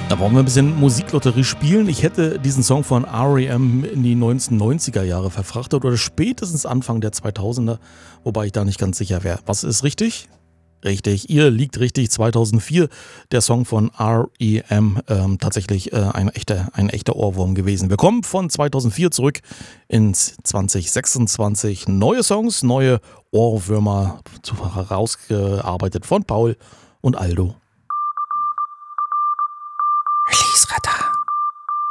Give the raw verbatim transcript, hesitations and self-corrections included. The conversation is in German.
Da wollen wir ein bisschen Musiklotterie spielen. Ich hätte diesen Song von R E M in die neunzehnhundertneunziger Jahre verfrachtet oder spätestens Anfang der zweitausender, wobei ich da nicht ganz sicher wäre. Was ist richtig? Richtig, ihr liegt richtig. zweitausendvier, der Song von R E M, ähm, tatsächlich äh, ein, echter, ein echter Ohrwurm gewesen. Wir kommen von zweitausendvier zurück ins zwanzig sechsundzwanzig. Neue Songs, neue Ohrwürmer herausgearbeitet von Paul und Aldo.